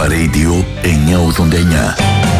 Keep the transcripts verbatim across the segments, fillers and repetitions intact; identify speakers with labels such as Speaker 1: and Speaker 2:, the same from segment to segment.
Speaker 1: Αλφα Radio εννιακόσια ογδόντα εννιά.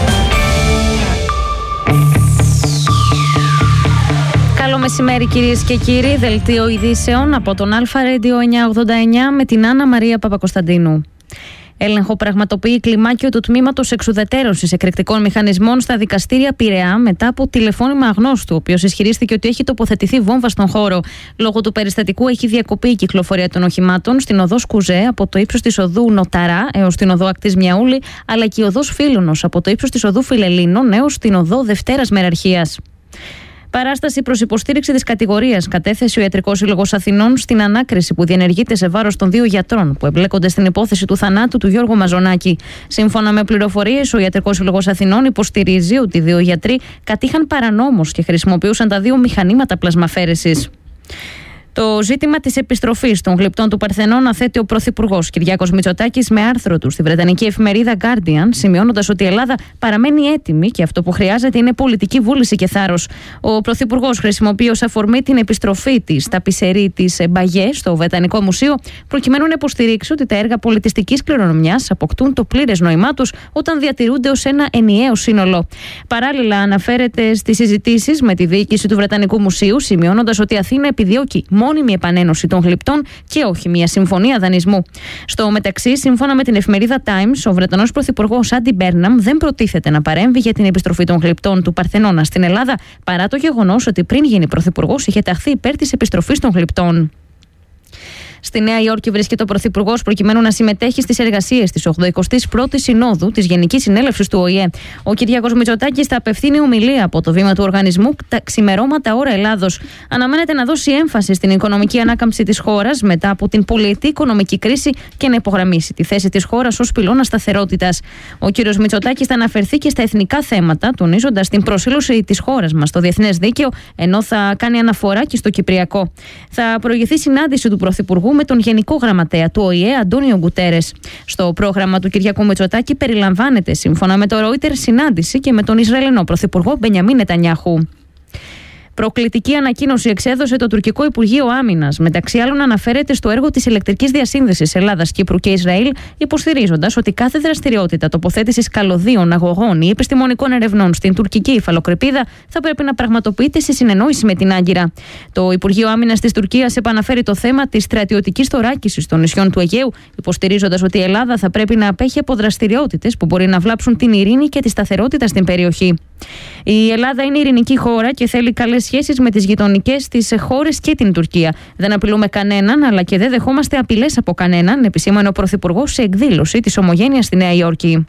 Speaker 2: Καλό μεσημέρι κυρίες και κύριοι, δελτίο ειδήσεων από τον Αλφα Radio εννιακόσια ογδόντα εννιά με την Άννα Μαρία Παπακοσταντίνου. Έλεγχο πραγματοποιεί κλιμάκιο του τμήματος εξουδετερώσης εκρηκτικών μηχανισμών στα δικαστήρια Πειραιά μετά από τηλεφώνημα αγνώστου, ο οποίος ισχυρίστηκε ότι έχει τοποθετηθεί βόμβα στον χώρο. Λόγω του περιστατικού έχει διακοπεί η κυκλοφορία των οχημάτων στην οδό Σκουζέ από το ύψος της οδού Νοταρά έως την οδό Ακτής Μιαούλη, αλλά και η οδός Φίλωνος από το ύψος της οδού Φιλελλήνων έως την οδό Δευτέρας Μεραρχίας. Παράσταση προς υποστήριξη της κατηγορίας κατέθεσε ο Ιατρικός Σύλλογος Αθηνών στην ανάκριση που διενεργείται σε βάρος των δύο γιατρών που εμπλέκονται στην υπόθεση του θανάτου του Γιώργου Μαζονάκη. Σύμφωνα με πληροφορίες, ο Ιατρικός Σύλλογος Αθηνών υποστηρίζει ότι οι δύο γιατροί κατήχαν παρανόμως και χρησιμοποιούσαν τα δύο μηχανήματα πλασμαφέρεσης. Το ζήτημα της επιστροφής των γλυπτών του Παρθενώνα θέτει ο Πρωθυπουργός Κυριάκος Μητσοτάκης με άρθρο του στη βρετανική εφημερίδα Guardian, σημειώνοντας ότι η Ελλάδα παραμένει έτοιμη και αυτό που χρειάζεται είναι πολιτική βούληση και θάρρος. Ο Πρωθυπουργός χρησιμοποιεί ως αφορμή την επιστροφή της ταπισερή της Μπαγιέ στο Βρετανικό Μουσείο, προκειμένου να υποστηρίξει ότι τα έργα πολιτιστικής κληρονομιάς αποκτούν το πλήρες νόημά τους όταν διατηρούνται ως ένα ενιαίο σύνολο. Παράλληλα, αναφέρεται στις συζητήσεις με τη διοίκηση του Βρετανικού Μουσείου, σημειώνοντας ότι η Αθήνα επιδιώκει μόνιμη επανένωση των γλυπτών και όχι μια συμφωνία δανεισμού. Στο μεταξύ, σύμφωνα με την εφημερίδα Times, ο Βρετανός Πρωθυπουργός Άντι Μπέρναμ δεν προτίθεται να παρέμβει για την επιστροφή των γλυπτών του Παρθενώνα στην Ελλάδα, παρά το γεγονός ότι πριν γίνει πρωθυπουργός είχε ταχθεί υπέρ της επιστροφής των γλυπτών. Στη Νέα Υόρκη βρίσκεται ο Πρωθυπουργός προκειμένου να συμμετέχει στις εργασίες της ογδοηκοστής πρώτης Συνόδου της Γενικής Συνέλευσης του Ο Η Ε. Ο Κυριάκος Μητσοτάκης θα απευθύνει ομιλία από το βήμα του οργανισμού τα ξημερώματα ώρα Ελλάδος. Αναμένεται να δώσει έμφαση στην οικονομική ανάκαμψη της χώρας μετά από την πολυετή οικονομική κρίση και να υπογραμμίσει τη θέση της χώρας ως πυλώνα σταθερότητας. Ο κ. Μητσοτάκης θα αναφερθεί και στα εθνικά θέματα, τονίζοντας την προσήλωση της χώρας μας στο διεθνές δίκαιο, ενώ θα κάνει αναφορά και στο κυπριακό. Θα προηγηθεί συνάντηση του Πρωθυπουργού με τον Γενικό Γραμματέα του Ο Η Ε, Αντώνιο Γκουτέρες. Στο πρόγραμμα του Κυριάκου Μητσοτάκη περιλαμβάνεται, σύμφωνα με το Reuters, συνάντηση και με τον Ισραηλινό Πρωθυπουργό Μπενιαμίν Νετανιάχου. Προκλητική ανακοίνωση εξέδωσε το τουρκικό Υπουργείο Άμυνας. Μεταξύ άλλων, αναφέρεται στο έργο της ηλεκτρικής διασύνδεσης Ελλάδας, Κύπρου και Ισραήλ, υποστηρίζοντας ότι κάθε δραστηριότητα τοποθέτησης καλωδίων, αγωγών ή επιστημονικών ερευνών στην τουρκική υφαλοκρηπίδα θα πρέπει να πραγματοποιείται σε συνεννόηση με την Άγκυρα. Το Υπουργείο Άμυνας της Τουρκίας επαναφέρει το θέμα της στρατιωτικής θωράκισης των νησιών του Αιγαίου, υποστηρίζοντας ότι η Ελλάδα θα πρέπει να απέχει από δραστηριότητες που μπορεί να βλάψουν την ειρήνη και τη σταθερότητα στην περιοχή. Η Ελλάδα είναι ειρηνική χώρα και θέλει καλές σχέσεις με τις γειτονικές της χώρες και την Τουρκία. Δεν απειλούμε κανέναν, αλλά και δεν δεχόμαστε απειλές από κανέναν, επισήμανε ο Πρωθυπουργός σε εκδήλωση της Ομογένειας στη Νέα Υόρκη.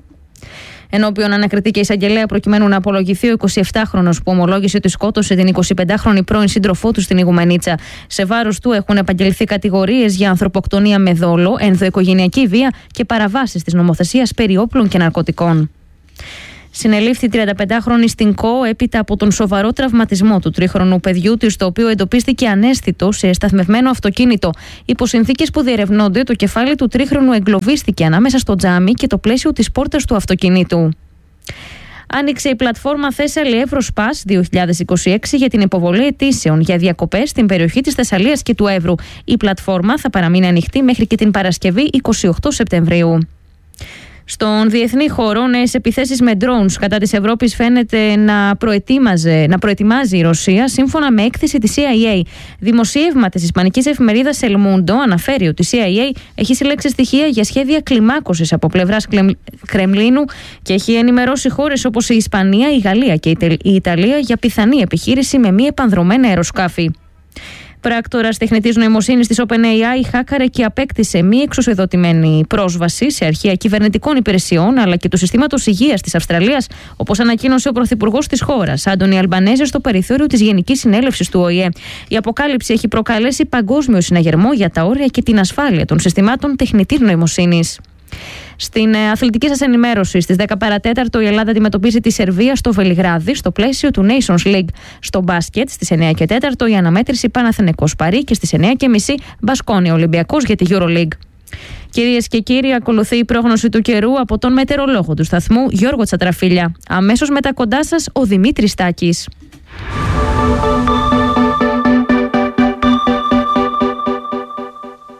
Speaker 2: Ενώπιον ανακριτή και εισαγγελέα προκειμένου να απολογηθεί ο εικοσιεπτάχρονος που ομολόγησε ότι σκότωσε την εικοσιπεντάχρονη πρώην σύντροφό του στην Ιγουμενίτσα. Σε βάρος του έχουν επαγγελθεί κατηγορίες για ανθρωποκτονία με δόλο, ενδοοικογενειακή βία και παραβάσεις της νομοθεσίας περί όπλων και ναρκωτικών. Συνελήφθη τριανταπεντάχρονη στην ΚΟ έπειτα από τον σοβαρό τραυματισμό του τρίχρονου παιδιού της, το οποίο εντοπίστηκε αναίσθητο σε σταθμευμένο αυτοκίνητο. Υπό συνθήκες που διερευνώνται, το κεφάλι του τρίχρονου εγκλωβίστηκε ανάμεσα στο τζάμι και το πλαίσιο της πόρτας του αυτοκινήτου. Άνοιξε η πλατφόρμα Thessaly Evros δύο χιλιάδες είκοσι έξι για την υποβολή αιτήσεων για διακοπές στην περιοχή της Θεσσαλίας και του Εύρου. Η πλατφόρμα θα παραμείνει ανοιχτή μέχρι και την Παρασκευή εικοστή ογδόη Σεπτεμβρίου. Στον διεθνή χώρο, νέες επιθέσεις με drones κατά της Ευρώπης φαίνεται να, να προετοιμάζει η Ρωσία, σύμφωνα με έκθεση της σι άι έι. Δημοσίευμα της ισπανικής εφημερίδας El Mundo αναφέρει ότι η σι άι έι έχει συλλέξει στοιχεία για σχέδια κλιμάκωσης από πλευράς Κρεμλίνου και έχει ενημερώσει χώρες όπως η Ισπανία, η Γαλλία και η Ιταλία για πιθανή επιχείρηση με μη επανδρομένα αεροσκάφη. Πράκτορας τεχνητής νοημοσύνης της OpenAI χάκαρε και απέκτησε μη εξουσιοδοτημένη πρόσβαση σε αρχεία κυβερνητικών υπηρεσιών αλλά και του συστήματος υγείας της Αυστραλίας, όπως ανακοίνωσε ο πρωθυπουργός της χώρας, Άντονι Αλμπανέζε, στο περιθώριο της Γενικής Συνέλευσης του Ο Η Ε. Η αποκάλυψη έχει προκαλέσει παγκόσμιο συναγερμό για τα όρια και την ασφάλεια των συστημάτων τεχνητής νοημοσύνης. Στην αθλητική σας ενημέρωση, στις δέκα παρά τέταρτο η Ελλάδα αντιμετωπίζει τη Σερβία στο Βελιγράδι στο πλαίσιο του Nations League. Στο μπάσκετ, στις εννιά και τέταρτο η αναμέτρηση Παναθηναϊκός Παρί και στις εννιά και μισή Μπασκόνια Ολυμπιακός για τη EuroLeague. Κυρίες και κύριοι, ακολουθεί η πρόγνωση του καιρού από τον μετεωρολόγο του σταθμού Γιώργο Τσατραφίλια. Αμέσως μετά κοντά σας ο Δημήτρης Τάκης.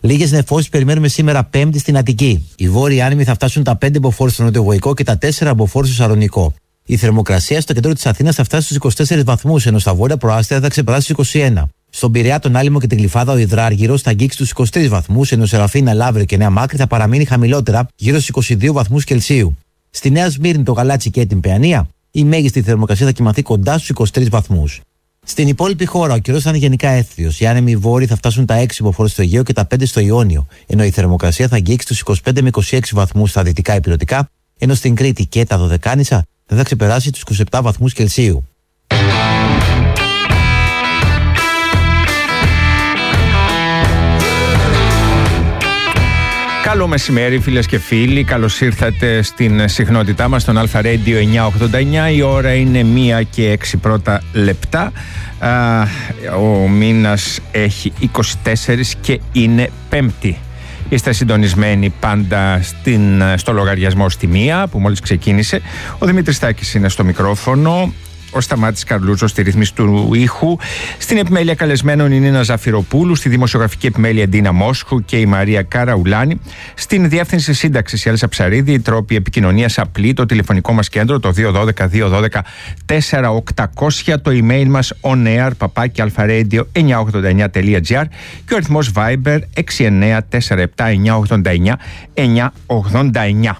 Speaker 3: Λίγες νεφώσεις περιμένουμε σήμερα Πέμπτη στην Αττική. Οι βόρειοι άνεμοι θα φτάσουν τα πέντε μποφόρ στο νοτιοβοϊκό και τα τέσσερα μποφόρ στο Σαλονικό. Η θερμοκρασία στο κέντρο της Αθήνας θα φτάσει στους είκοσι τέσσερις βαθμούς, ενώ στα βόρεια προάστια θα ξεπεράσει τους είκοσι ένα. Στον Πειραιά, τον Άλυμο και την Γλυφάδα, ο Υδράργυρος θα αγγίξει τους είκοσι τρεις βαθμούς, ενώ Σεραφίνα, Λαύριο και Νέα Μάκρη θα παραμείνει χαμηλότερα, γύρω στους είκοσι δύο βαθμούς Κελσίου. Στη Νέα Σμύρνη, το Γαλάτσι και την Παιανία, η μέγιστη θερμοκρασία θα κυμανθεί κοντά στους είκοσι τρεις βαθμούς. Στην υπόλοιπη χώρα, ο καιρός θα είναι γενικά έθριος. Οι άνεμοι βόρειοι θα φτάσουν τα έξι μποφόρ στο Αιγαίο και τα πέντε στο Ιόνιο, ενώ η θερμοκρασία θα αγγίξει τους είκοσι πέντε με είκοσι έξι βαθμούς στα δυτικά υπηρετικά, ενώ στην Κρήτη και τα Δωδεκάνησα δεν θα ξεπεράσει τους είκοσι επτά βαθμούς Κελσίου.
Speaker 4: Καλό μεσημέρι φίλες και φίλοι, καλώς ήρθατε στην συχνότητά μας στον Αλφα Radio εννιακόσια ογδόντα εννιά. Η ώρα είναι μία και έξι πρώτα λεπτά. Ο μήνας έχει είκοσι τέσσερα και είναι Πέμπτη. Είστε συντονισμένοι πάντα στην, στο λογαριασμό στη μία που μόλις ξεκίνησε. Ο Δημήτρης Τάκης είναι στο μικρόφωνο. Ο Σταμάτης Καρλούτσος στη ρύθμιση του ήχου. Στην επιμέλεια καλεσμένων είναι η Νίνα Ζαφυροπούλου. Στη δημοσιογραφική επιμέλεια Ντίνα Μόσχου και η Μαρία Καραουλάνη. Στην διεύθυνση σύνταξης η Έλσα Ψαρίδη. Οι τρόποι επικοινωνίας απλή. Το τηλεφωνικό μας κέντρο το δύο ένα δύο δύο ένα δύο τέσσερα οκτακόσια. Το email μας onair παπάκι αλφαρέντιο εννιακόσια ογδόντα εννιά τελεία τζι άρ. Και ο αριθμός Viber έξι εννέα τέσσερα επτά εννιακόσια ογδόντα εννιά εννιακόσια ογδόντα εννιά.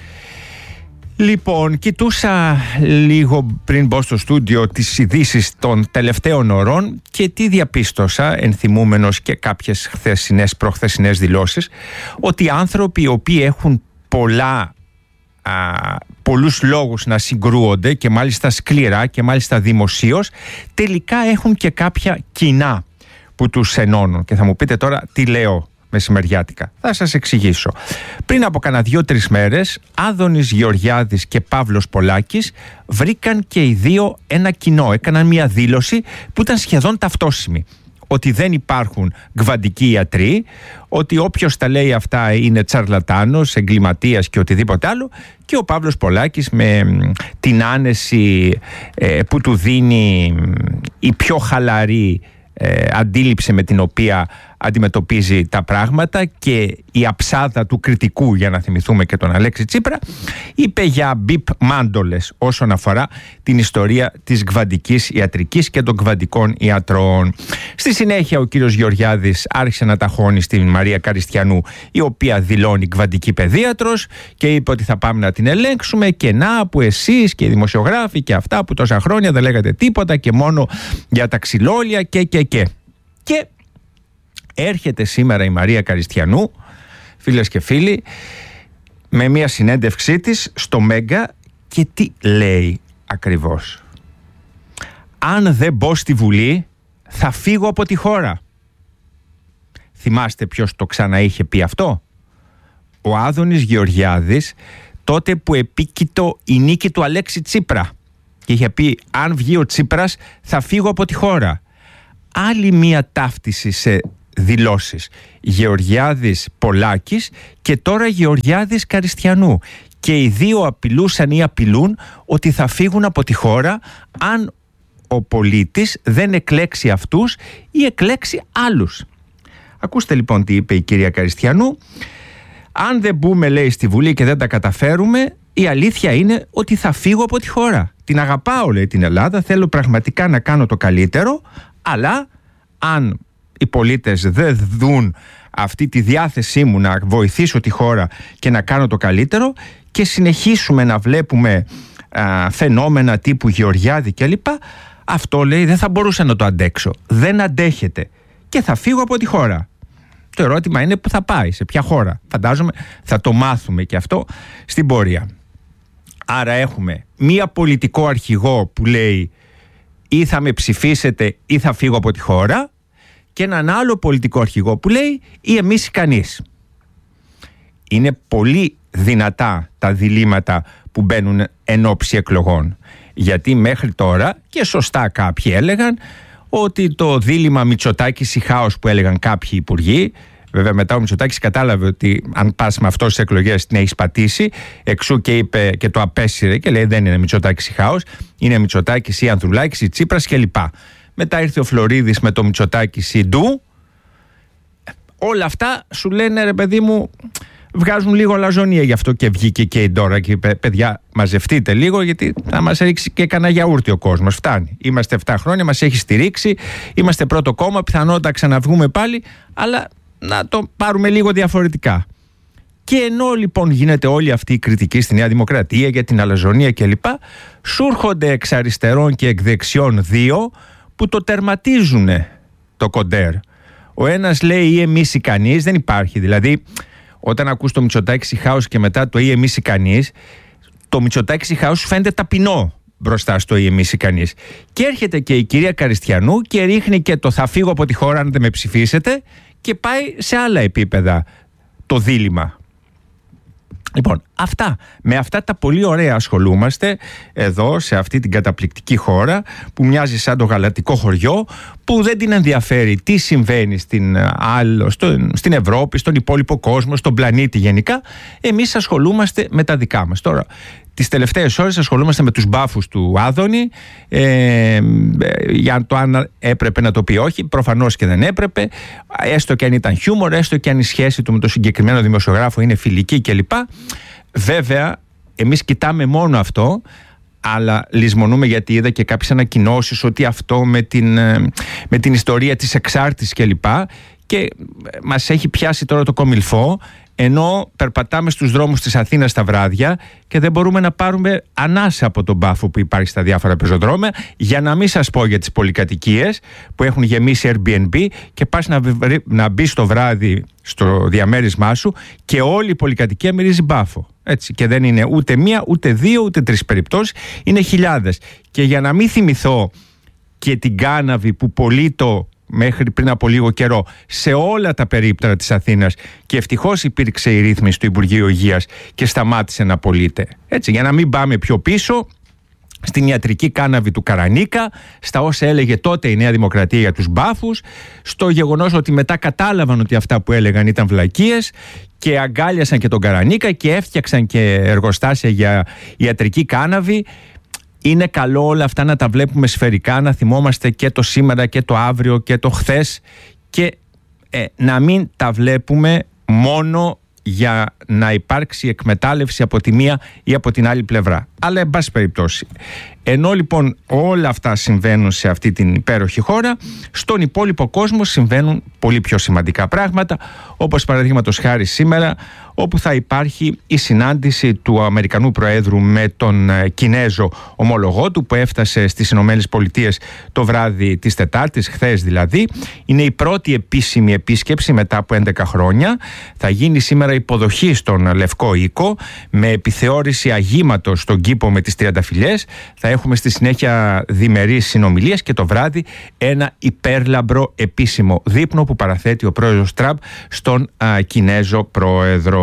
Speaker 4: Λοιπόν, κοιτούσα λίγο πριν μπω στο στούντιο τις ειδήσεις των τελευταίων ωρών και τι διαπίστωσα, ενθυμούμενος και κάποιες χθεσινές, προχθεσινές δηλώσεις, ότι άνθρωποι οι οποίοι έχουν πολλά, α, πολλούς λόγους να συγκρούονται και μάλιστα σκληρά και μάλιστα δημοσίως, τελικά έχουν και κάποια κοινά που τους ενώνουν. Και θα μου πείτε τώρα τι λέω μεσημεριάτικα. Θα σας εξηγήσω. Πριν από κανένα δύο-τρεις μέρες, Άδωνης Γεωργιάδης και Παύλος Πολάκης βρήκαν και οι δύο ένα κοινό. Έκαναν μια δήλωση που ήταν σχεδόν ταυτόσιμη. Ότι δεν υπάρχουν γκβαντικοί ιατροί, ότι όποιος τα λέει αυτά είναι τσαρλατάνος, εγκληματίας και οτιδήποτε άλλο, και ο Παύλος Πολάκης με την άνεση ε, που του δίνει η πιο χαλαρή ε, αντίληψη με την οποία αντιμετωπίζει τα πράγματα και η αψάδα του κριτικού, για να θυμηθούμε και τον Αλέξη Τσίπρα, είπε για μπιπ μάντολες όσον αφορά την ιστορία της γκβαντικής ιατρικής και των γκβαντικών ιατρών. Στη συνέχεια ο κύριος Γεωργιάδης άρχισε να ταχώνει στην Μαρία Καριστιανού, η οποία δηλώνει γκβαντική παιδίατρος, και είπε ότι θα πάμε να την ελέγξουμε, και να που εσείς και οι δημοσιογράφοι και αυτά που τόσα χρόνια δεν λέγατε τίποτα και μόνο για τα ξυλόλια και και και. Και έρχεται σήμερα η Μαρία Καριστιανού, φίλες και φίλοι, με μια συνέντευξή της στο Μέγκα, και τι λέει ακριβώς? Αν δεν μπω στη Βουλή θα φύγω από τη χώρα. Θυμάστε ποιος το ξαναείχε πει αυτό? Ο Άδωνης Γεωργιάδης, τότε που επίκειτο η νίκη του Αλέξη Τσίπρα, και είχε πει αν βγει ο Τσίπρας θα φύγω από τη χώρα. Άλλη μία ταύτιση σε δηλώσεις. Γεωργιάδης Πολάκης και τώρα Γεωργιάδης Καριστιανού. Και οι δύο απειλούσαν ή απειλούν ότι θα φύγουν από τη χώρα αν ο πολίτης δεν εκλέξει αυτούς ή εκλέξει άλλους. Ακούστε λοιπόν τι είπε η κυρία Καριστιανού. Αν δεν μπούμε, λέει, στη Βουλή και δεν τα καταφέρουμε, η αλήθεια είναι ότι θα φύγω από τη χώρα. Την αγαπάω, λέει, την Ελλάδα, θέλω πραγματικά να κάνω το καλύτερο, αλλά αν οι πολίτες δεν δουν αυτή τη διάθεσή μου να βοηθήσω τη χώρα και να κάνω το καλύτερο και συνεχίσουμε να βλέπουμε α, φαινόμενα τύπου Γεωργιάδη κλπ, αυτό, λέει, δεν θα μπορούσα να το αντέξω. Δεν αντέχεται και θα φύγω από τη χώρα. Το ερώτημα είναι που θα πάει, σε ποια χώρα. Φαντάζομαι θα το μάθουμε και αυτό στην πορεία. Άρα έχουμε μία πολιτικό αρχηγό που λέει ή θα με ψηφίσετε ή θα φύγω από τη χώρα, και έναν άλλο πολιτικό αρχηγό που λέει ή εμείς ή κανείς. Είναι πολύ δυνατά τα διλήμματα που μπαίνουν εν ώψη εκλογών, γιατί μέχρι τώρα, και σωστά κάποιοι έλεγαν, ότι το δίλημμα Μητσοτάκης-Σιχάος που έλεγαν κάποιοι υπουργοί, βέβαια μετά ο Μητσοτάκης κατάλαβε ότι αν πας με αυτό στις εκλογές την έχεις πατήσει, εξού και είπε και το απέσυρε και λέει δεν είναι Μητσοτάκης-Σιχάος, είναι Μητσοτάκης ή Ανδρουλάκης ή Τσίπρας κλπ. Μετά ήρθε ο Φλωρίδης με το Μητσοτάκη Σιντού. όλα αυτά σου λένε, ρε παιδί μου, βγάζουν λίγο λαζονία. Γι' αυτό και βγήκε και η Ντόρα και είπε, παιδιά, μαζευτείτε λίγο, γιατί θα μας ρίξει και κανένα γιαούρτι ο κόσμος. Φτάνει. Είμαστε επτά χρόνια, μας έχει στηρίξει, είμαστε πρώτο κόμμα, πιθανότατα ξαναβγούμε πάλι, αλλά να το πάρουμε λίγο διαφορετικά. Και ενώ λοιπόν γίνεται όλη αυτή η κριτική στη Νέα Δημοκρατία για την αλαζονία κλπ, σου έρχονται εξ αριστερών και εκ δεξιών δύο που το τερματίζουν το κοντέρ. Ο ένας λέει ή εμείς ή κανείς, δεν υπάρχει. Δηλαδή, όταν ακούς το Μητσοτάκη House και μετά το ή εμείς ή κανείς, το Μητσοτάκη House φαίνεται ταπεινό μπροστά στο ή εμείς ή κανείς. Και έρχεται και η κυρία Καριστιανού και ρίχνει και το θα φύγω από τη χώρα αν δεν με ψηφίσετε και πάει σε άλλα επίπεδα το δίλημμα. Λοιπόν, αυτά, με αυτά τα πολύ ωραία ασχολούμαστε εδώ σε αυτή την καταπληκτική χώρα που μοιάζει σαν το γαλατικό χωριό, που δεν την ενδιαφέρει τι συμβαίνει στην, άλλο, στο, στην Ευρώπη, στον υπόλοιπο κόσμο, στον πλανήτη γενικά. Εμείς ασχολούμαστε με τα δικά μας. Τώρα, τις τελευταίες ώρες ασχολούμαστε με τους μπάφους του Άδωνη, ε, για το αν έπρεπε να το πει όχι, προφανώς και δεν έπρεπε, έστω και αν ήταν χιούμορ, έστω και αν η σχέση του με το συγκεκριμένο δημοσιογράφο είναι φιλική κλπ. Βέβαια, εμείς κοιτάμε μόνο αυτό, αλλά λησμονούμε, γιατί είδα και κάποιες ανακοινώσεις ότι αυτό με την, με την ιστορία της εξάρτησης κλπ. Και μας έχει πιάσει τώρα το κομιλφό, ενώ περπατάμε στους δρόμους της Αθήνας τα βράδια και δεν μπορούμε να πάρουμε ανάσα από τον μπάφο που υπάρχει στα διάφορα πεζοδρόμια, για να μην σας πω για τις πολυκατοικίες που έχουν γεμίσει Airbnb και πας να, να μπεις το βράδυ στο διαμέρισμά σου και όλη η πολυκατοικία μυρίζει μπάφο. Έτσι, και δεν είναι ούτε μία, ούτε δύο, ούτε τρεις περιπτώσεις, είναι χιλιάδες. Και για να μην θυμηθώ και την κάναβη που πωλείτο μέχρι πριν από λίγο καιρό σε όλα τα περίπτερα της Αθήνας, και ευτυχώς υπήρξε η ρύθμιση του Υπουργείου Υγείας και σταμάτησε να πωλείται. Έτσι, για να μην πάμε πιο πίσω στην ιατρική κάναβη του Καρανίκα, στα όσα έλεγε τότε η Νέα Δημοκρατία για τους μπάφους, στο γεγονός ότι μετά κατάλαβαν ότι αυτά που έλεγαν ήταν βλακίες και αγκάλιασαν και τον Καρανίκα και έφτιαξαν και εργοστάσια για ιατρική κάναβη. Είναι καλό όλα αυτά να τα βλέπουμε σφαιρικά, να θυμόμαστε και το σήμερα και το αύριο και το χθες, και ε, να μην τα βλέπουμε μόνο για να υπάρξει εκμετάλλευση από τη μία ή από την άλλη πλευρά. Αλλά εν πάση περιπτώσει, ενώ λοιπόν όλα αυτά συμβαίνουν σε αυτή την υπέροχη χώρα, στον υπόλοιπο κόσμο συμβαίνουν πολύ πιο σημαντικά πράγματα, όπως παραδείγματος χάρη σήμερα, όπου θα υπάρχει η συνάντηση του Αμερικανού Προέδρου με τον Κινέζο ομολογό του, που έφτασε στις Ηνωμένες Πολιτείες το βράδυ της Τετάρτης, χθες δηλαδή. Είναι η πρώτη επίσημη επίσκεψη μετά από έντεκα χρόνια. Θα γίνει σήμερα υποδοχή στον Λευκό Οίκο με επιθεώρηση αγήματος στον κήπο με τις τριανταφυλιές. Θα έχουμε στη συνέχεια διμερείς συνομιλίες και το βράδυ ένα υπέρλαμπρο επίσημο δείπνο που παραθέτει ο πρόεδρος Τραμπ στον α, Κινέζο πρόεδρο.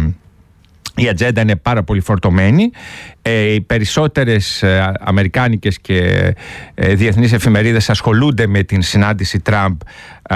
Speaker 4: Η ατζέντα είναι πάρα πολύ φορτωμένη. Ε, οι περισσότερες ε, αμερικάνικες και ε, διεθνείς εφημερίδες ασχολούνται με την συνάντηση Τραμπ ε,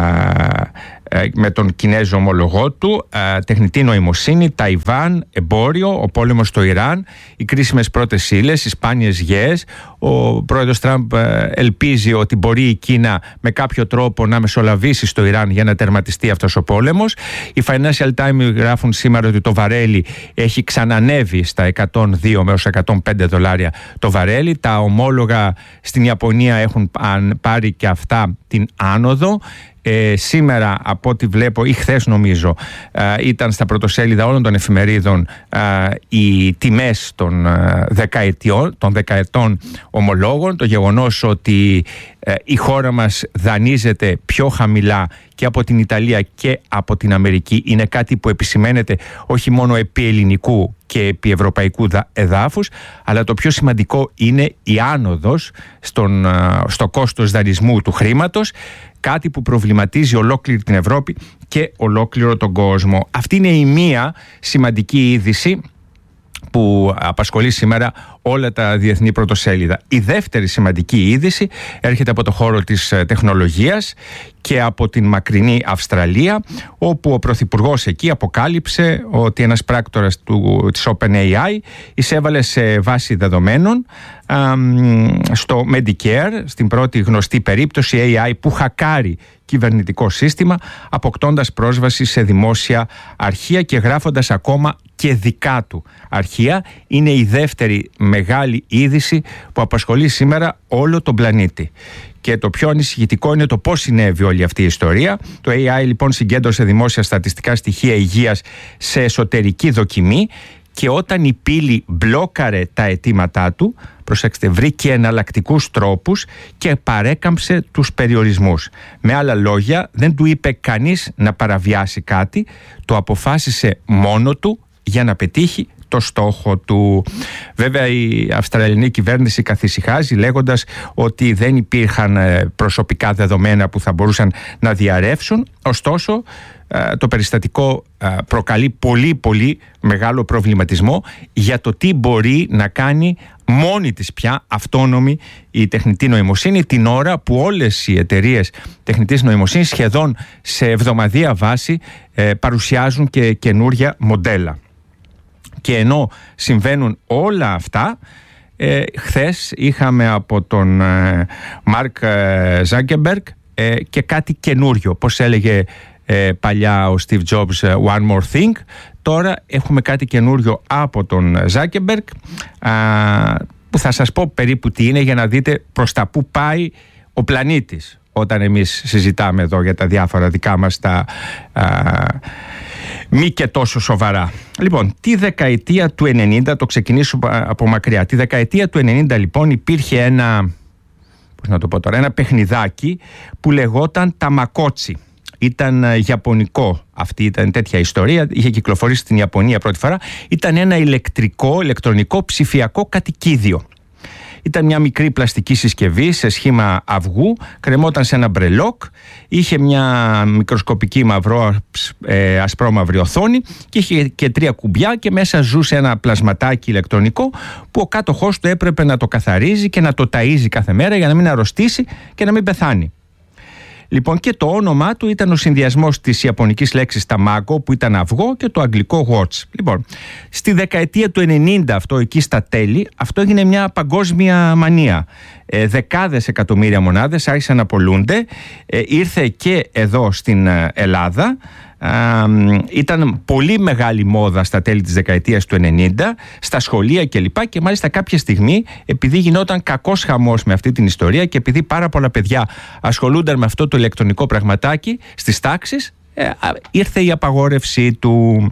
Speaker 4: ε, με τον Κινέζο ομολογό του. Ε, τεχνητή νοημοσύνη, Ταϊβάν, εμπόριο, ο πόλεμος στο Ιράν, οι κρίσιμες πρώτες ύλες, οι σπάνιες γέες. Ο πρόεδρος Τραμπ ε, ελπίζει ότι μπορεί η Κίνα με κάποιο τρόπο να μεσολαβήσει στο Ιράν για να τερματιστεί αυτός ο πόλεμος. Οι Financial Times γράφουν σήμερα ότι το βαρέλι έχει ξανανεύει στα εκατόν δύο με εκατόν πέντε δολάρια το βαρέλι. Τα ομόλογα στην Ιαπωνία έχουν πάρει και αυτά την άνοδο. Ε, σήμερα, από ό,τι βλέπω, ή χθες νομίζω, ε, ήταν στα πρωτοσέλιδα όλων των εφημερίδων ε, οι τιμές των, ε, δεκαετιών, των δεκαετών ομολόγων. Το γεγονός ότι ε, η χώρα μας δανείζεται πιο χαμηλά και από την Ιταλία και από την Αμερική είναι κάτι που επισημαίνεται όχι μόνο επί ελληνικού και επί ευρωπαϊκού εδάφους, αλλά το πιο σημαντικό είναι η άνοδος στον, στο κόστος δανεισμού του χρήματος, κάτι που προβληματίζει ολόκληρη την Ευρώπη και ολόκληρο τον κόσμο. Αυτή είναι η μία σημαντική είδηση που απασχολεί σήμερα όλα τα διεθνή πρωτοσέλιδα. Η δεύτερη σημαντική είδηση έρχεται από το χώρο της τεχνολογίας και από την μακρινή Αυστραλία, όπου ο πρωθυπουργός εκεί αποκάλυψε ότι ένας πράκτορας του, της OpenAI εισέβαλε σε βάση δεδομένων α, στο Medicare, στην πρώτη γνωστή περίπτωση έι άι που χακάρει κυβερνητικό σύστημα, αποκτώντας πρόσβαση σε δημόσια αρχεία και γράφοντας ακόμα και δικά του αρχεία. Είναι η δεύτερη μεγάλη είδηση που απασχολεί σήμερα όλο τον πλανήτη. Και το πιο ανησυχητικό είναι το πώς συνέβη όλη αυτή η ιστορία. Το έι άι λοιπόν συγκέντρωσε δημόσια στατιστικά στοιχεία υγείας σε εσωτερική δοκιμή και όταν η πύλη μπλόκαρε τα αιτήματά του, προσέξτε, βρήκε εναλλακτικούς τρόπους και παρέκαμψε τους περιορισμούς. Με άλλα λόγια, δεν του είπε κανείς να παραβιάσει κάτι, το αποφάσισε μόνο του για να πετύχει το στόχο του. Βέβαια η Αυστραλιανή κυβέρνηση καθησυχάζει λέγοντας ότι δεν υπήρχαν προσωπικά δεδομένα που θα μπορούσαν να διαρρεύσουν. Ωστόσο το περιστατικό προκαλεί πολύ πολύ μεγάλο προβληματισμό για το τι μπορεί να κάνει μόνη της πια αυτόνομη η τεχνητή νοημοσύνη, την ώρα που όλες οι εταιρείες τεχνητής νοημοσύνης σχεδόν σε εβδομαδιαία βάση παρουσιάζουν και καινούρια μοντέλα. Και ενώ συμβαίνουν όλα αυτά, ε, χθες είχαμε από τον ε, Μάρκ Ζάκεμπεργκ ε, και κάτι καινούριο. Πώς έλεγε ε, παλιά ο Steve Jobs, one more thing. Τώρα έχουμε κάτι καινούριο από τον Ζάκεμπεργκ, που θα σας πω περίπου τι είναι για να δείτε προς τα που πάει ο πλανήτης όταν εμείς συζητάμε εδώ για τα διάφορα δικά μας τα α, μη και τόσο σοβαρά. Λοιπόν, τη δεκαετία του ενενήντα, το ξεκινήσω από μακριά, τη δεκαετία του ενενήντα λοιπόν υπήρχε ένα, πώς να το πω τώρα, ένα παιχνιδάκι που λεγόταν Tamagotchi. Ήταν ιαπωνικό, αυτή ήταν τέτοια ιστορία, είχε κυκλοφορήσει στην Ιαπωνία πρώτη φορά. Ήταν ένα ηλεκτρικό, ηλεκτρονικό ψηφιακό κατοικίδιο. Ήταν μια μικρή πλαστική συσκευή σε σχήμα αυγού, κρεμόταν σε ένα μπρελόκ, είχε μια μικροσκοπική μαυρό, ε, ασπρόμαυρη οθόνη και είχε και τρία κουμπιά και μέσα ζούσε ένα πλασματάκι ηλεκτρονικό που ο κάτοχός του έπρεπε να το καθαρίζει και να το ταΐζει κάθε μέρα για να μην αρρωστήσει και να μην πεθάνει. Λοιπόν, και το όνομά του ήταν ο συνδυασμός της ιαπωνικής λέξης Tamago, που ήταν αυγό, και το αγγλικό watch. Λοιπόν, στη δεκαετία του ενενήντα, αυτό εκεί στα τέλη, αυτό έγινε μια παγκόσμια μανία. Ε, δεκάδες εκατομμύρια μονάδες άρχισαν να πωλούνται. Ε, ήρθε και εδώ στην Ελλάδα. Uh, ήταν πολύ μεγάλη μόδα στα τέλη της δεκαετίας του ενενήντα, στα σχολεία κλπ. Και μάλιστα κάποια στιγμή, επειδή γινόταν κακός χαμός με αυτή την ιστορία και επειδή πάρα πολλά παιδιά ασχολούνταν με αυτό το ηλεκτρονικό πραγματάκι στις τάξεις, ε, ήρθε η απαγόρευσή του.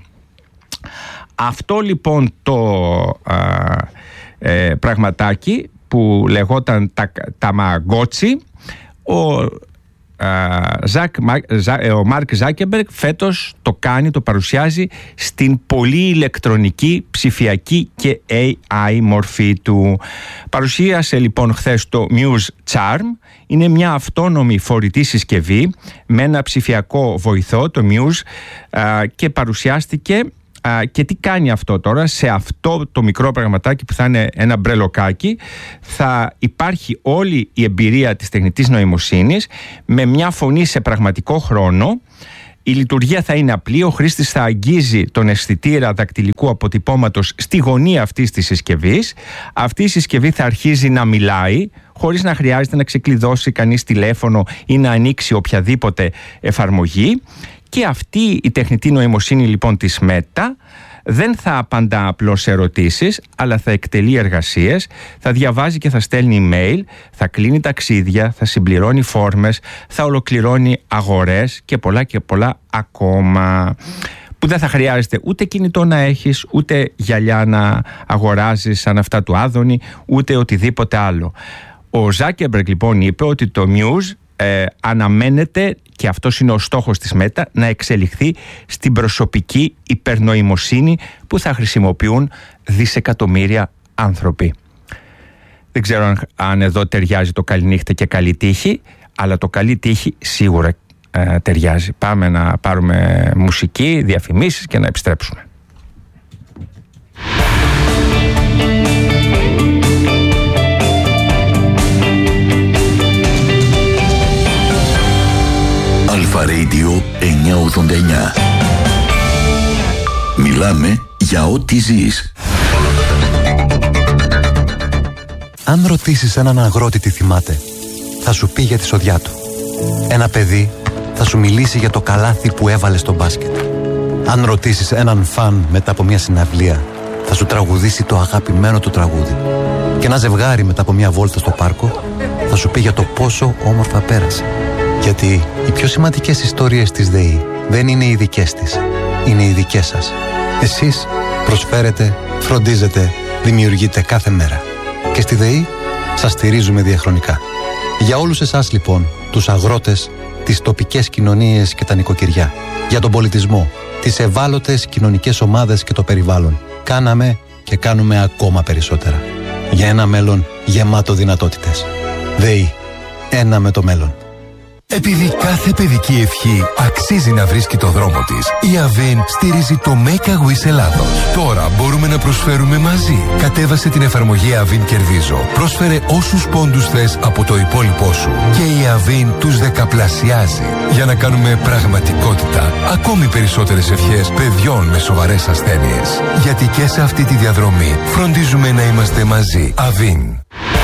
Speaker 4: Αυτό λοιπόν το α, ε, πραγματάκι που λεγόταν τα, Tamagotchi, ο Ζακ, ο Μάρκ Ζάκεμπεργκ φέτος το κάνει, το παρουσιάζει στην πολύ ηλεκτρονική, ψηφιακή και έι άι μορφή του. Παρουσίασε λοιπόν χθες το Muse Charm. Είναι μια αυτόνομη φορητή συσκευή με ένα ψηφιακό βοηθό, το Muse, και παρουσιάστηκε. Και τι κάνει αυτό τώρα? Σε αυτό το μικρό πραγματάκι που θα είναι ένα μπρελοκάκι θα υπάρχει όλη η εμπειρία της τεχνητής νοημοσύνης με μια φωνή σε πραγματικό χρόνο. Η λειτουργία θα είναι απλή. Ο χρήστης θα αγγίζει τον αισθητήρα δακτυλικού αποτυπώματος στη γωνία αυτής της συσκευής. Αυτή η συσκευή θα αρχίζει να μιλάει χωρίς να χρειάζεται να ξεκλειδώσει κανείς τηλέφωνο ή να ανοίξει οποιαδήποτε εφαρμογή. Και αυτή η τεχνητή νοημοσύνη λοιπόν της Meta δεν θα απαντά απλώς σε ερωτήσεις, αλλά θα εκτελεί εργασίες, θα διαβάζει και θα στέλνει email, θα κλείνει ταξίδια, θα συμπληρώνει φόρμες, θα ολοκληρώνει αγορές και πολλά και πολλά ακόμα, που δεν θα χρειάζεται ούτε κινητό να έχεις, ούτε γυαλιά να αγοράζεις σαν αυτά του Άδωνη, ούτε οτιδήποτε άλλο. Ο Ζάκεμπεργκ λοιπόν είπε ότι το Muse Ε, αναμένεται, και αυτός είναι ο στόχος της Meta, να εξελιχθεί στην προσωπική υπερνοημοσύνη που θα χρησιμοποιούν δισεκατομμύρια άνθρωποι. Δεν ξέρω αν, αν εδώ ταιριάζει το καληνύχτα και καλή τύχη, αλλά το καλή τύχη σίγουρα ε, ταιριάζει. Πάμε να πάρουμε μουσική, διαφημίσεις και να επιστρέψουμε.
Speaker 1: Radio εννιακόσια ογδόντα εννιά. Μιλάμε για ό,τι ζεις.
Speaker 5: Αν ρωτήσεις έναν αγρότη τι θυμάται, θα σου πει για τη σοδιά του. Ένα παιδί θα σου μιλήσει για το καλάθι που έβαλε στο μπάσκετ. Αν ρωτήσεις έναν φαν μετά από μια συναυλία, θα σου τραγουδήσει το αγαπημένο του τραγούδι. Και ένα ζευγάρι μετά από μια βόλτα στο πάρκο θα σου πει για το πόσο όμορφα πέρασε. Γιατί οι πιο σημαντικές ιστορίες της ΔΕΗ δεν είναι οι δικές της, είναι οι δικές σας. Εσείς προσφέρετε, φροντίζετε, δημιουργείτε κάθε μέρα. Και στη ΔΕΗ σας στηρίζουμε διαχρονικά. Για όλους εσάς λοιπόν, τους αγρότες, τις τοπικές κοινωνίες και τα νοικοκυριά, για τον πολιτισμό, τις ευάλωτες κοινωνικές ομάδες και το περιβάλλον, κάναμε και κάνουμε ακόμα περισσότερα. Για ένα μέλλον γεμάτο δυνατότητες. ΔΕΗ. Ένα με το μέλλον.
Speaker 6: Επειδή κάθε παιδική ευχή αξίζει να βρίσκει το δρόμο της, η Avin στηρίζει το Make a Wish Ελλάδος. Τώρα μπορούμε να προσφέρουμε μαζί. Κατέβασε την εφαρμογή Avin Κερδίζω. Πρόσφερε όσους πόντους θες από το υπόλοιπό σου. Και η Avin τους δεκαπλασιάζει. Για να κάνουμε πραγματικότητα ακόμη περισσότερες ευχές παιδιών με σοβαρές ασθένειες. Γιατί και σε αυτή τη διαδρομή φροντίζουμε να είμαστε μαζί. Avin.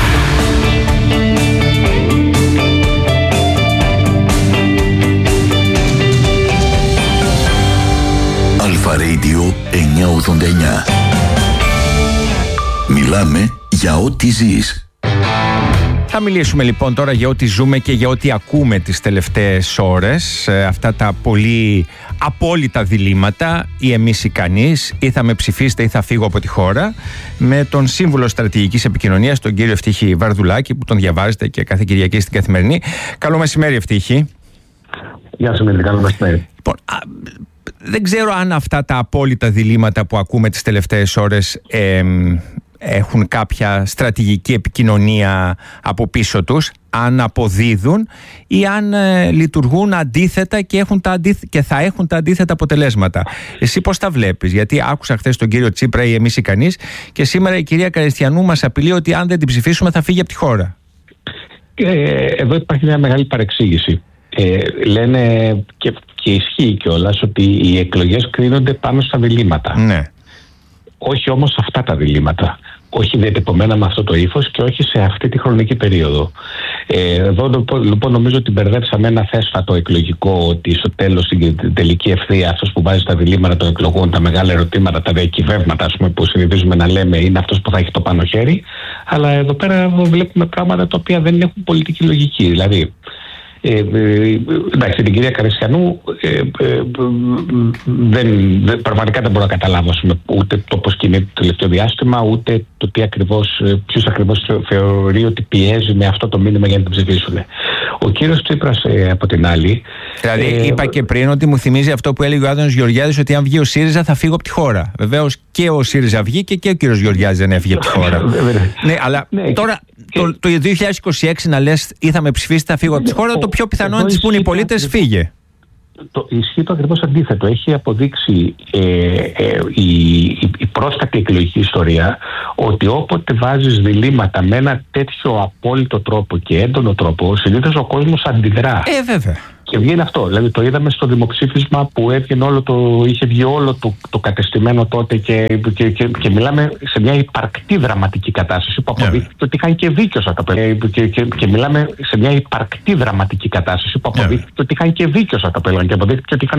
Speaker 1: Αλφα Radio εννιακόσια ογδόντα εννιά. Μιλάμε για ό,τι ζεις.
Speaker 4: Θα μιλήσουμε λοιπόν τώρα για ό,τι ζούμε και για ό,τι ακούμε τις τελευταίες ώρες. Ε, αυτά τα πολύ απόλυτα διλήμματα, ή εμείς ή κανείς, ή θα με ψηφίσετε ή θα φύγω από τη χώρα, με τον Σύμβουλο Στρατηγικής Επικοινωνίας, τον κύριο Ευτύχη Βαρδουλάκη, που τον διαβάζετε και κάθε Κυριακή στην Καθημερινή. Καλό μεσημέρι, Ευτύχη.
Speaker 7: Γεια σας, Μίλη, καλό μεσημέρι.
Speaker 4: Λοιπόν, α, δεν ξέρω αν αυτά τα απόλυτα διλήμματα που ακούμε τις τελευταίες ώρες ε, έχουν κάποια στρατηγική επικοινωνία από πίσω τους, αν αποδίδουν ή αν ε, λειτουργούν αντίθετα και, έχουν τα αντίθ... και θα έχουν τα αντίθετα αποτελέσματα. Εσύ πώς τα βλέπεις? Γιατί άκουσα χθες τον κύριο Τσίπρα ή εμείς ή κανείς, και σήμερα η κυρία Καριστιανού μας απειλεί ότι αν δεν την ψηφίσουμε θα φύγει από τη χώρα.
Speaker 7: Ε, εδώ υπάρχει μια μεγάλη παρεξήγηση. Ε, λένε και, και ισχύει κιόλας ότι οι εκλογές κρίνονται πάνω στα διλήμματα.
Speaker 4: Ναι.
Speaker 7: Όχι όμως αυτά τα διλήμματα. Όχι διατυπωμένα με αυτό το ύφος και όχι σε αυτή τη χρονική περίοδο. Ε, εδώ λοιπόν νομίζω ότι μπερδέψαμε ένα θέσφατο εκλογικό, ότι στο τέλος, στην τελική ευθεία, αυτός που βάζει τα διλήμματα των εκλογών, τα μεγάλα ερωτήματα, τα διακυβεύματα, ας πούμε, που συνηθίζουμε να λέμε, είναι αυτός που θα έχει το πάνω χέρι. Αλλά εδώ πέρα βλέπουμε πράγματα τα οποία δεν έχουν πολιτική λογική. Δηλαδή, Ε, ε, εντάξει, την κυρία Καριστιανού ε, ε, δεν, δεν, πραγματικά δεν μπορώ να καταλάβω, ας πούμε, ούτε το πώς κινείται το τελευταίο διάστημα, ούτε το τι ακριβώς, ποιος ακριβώς θεωρεί ότι πιέζει με αυτό το μήνυμα για να την ψηφίσουν. Ο κύριος Τσίπρας ε, από την άλλη,
Speaker 4: δηλαδή
Speaker 7: ε,
Speaker 4: είπα και πριν ότι μου θυμίζει αυτό που έλεγε ο Άδωνης Γεωργιάδης, ότι αν βγει ο ΣΥΡΙΖΑ θα φύγω από τη χώρα. Βεβαίως και ο ΣΥΡΙΖΑ βγήκε και ο κύριος Γεωργιάδης δεν έφυγε από τη χώρα. Ναι, αλλά
Speaker 7: ναι,
Speaker 4: τώρα
Speaker 7: και,
Speaker 4: το, το δύο χιλιάδες είκοσι έξι να λες ή θα με ψηφίσετε θα φύγω από τη χώρα, το πιο πιθανό είναι να τις πούν οι πολίτες φύγε.
Speaker 7: Το, ισχύει το ακριβώς αντίθετο. Έχει αποδείξει ε, ε, η, η, η πρόσφατη εκλογική ιστορία ότι όποτε βάζεις διλήμματα με ένα τέτοιο απόλυτο τρόπο και έντονο τρόπο, συνήθως ο κόσμος αντιδρά.
Speaker 4: Ε, βέβαια.
Speaker 7: Και βγαίνει αυτό. Δηλαδή το είδαμε στο δημοψήφισμα που έβγαινε όλο το, είχε βγει όλο το, το κατεστημένο τότε και, και, και, και μιλάμε σε μια υπαρκτή δραματική κατάσταση που αποδείχθηκε yeah. ότι είχαν και δίκιο στα και, και, και, και μιλάμε σε μια υπαρκτή δραματική κατάσταση που αποδείχθηκε yeah. ότι είχαν και δίκιο στα και αποδείχθηκε ότι είχαν